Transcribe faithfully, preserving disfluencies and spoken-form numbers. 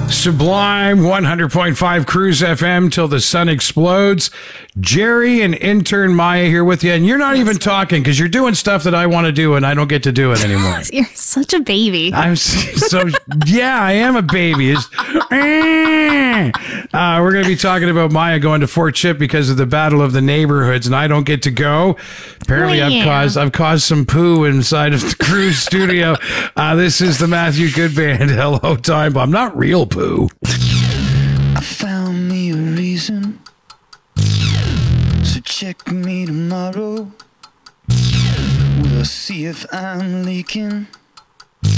Sublime one hundred point five Cruise F M till the sun explodes. Jerry and intern Maya here with you. And you're not even talking because you're doing stuff that I want to do and I don't get to do it anymore. You're such a baby. I'm so, yeah, I am a baby. It's, uh, we're going to be talking about Maya going to Fort Chip because of the Battle of the Neighborhoods and I don't get to go. Apparently Oh, I've yeah. caused, I've caused some poo inside of the Cruise studio. Uh, this is the Matthew Good Band. Hello, Time Bomb. Not real poo. I found me a reason, so check me tomorrow. We'll see if I'm leaking.